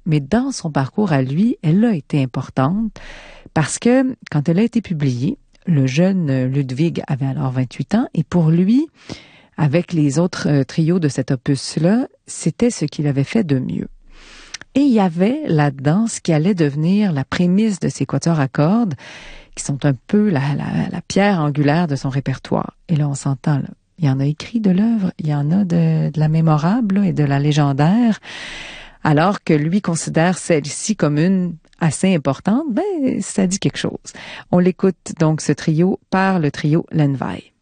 mais dans son parcours à lui, elle a été importante parce que quand elle a été publiée, le jeune Ludwig avait alors 28 ans et pour lui, avec les autres trios de cet opus-là, c'était ce qu'il avait fait de mieux. Et il y avait là-dedans ce qui allait devenir la prémisse de ses quatuors à cordes, qui sont un peu la pierre angulaire de son répertoire. Et là, on s'entend, là. Il y en a écrit de l'œuvre, il y en a de la mémorable là, et de la légendaire, alors que lui considère celle-ci comme une assez importante, ça dit quelque chose. On l'écoute donc ce trio par le trio Lenvai.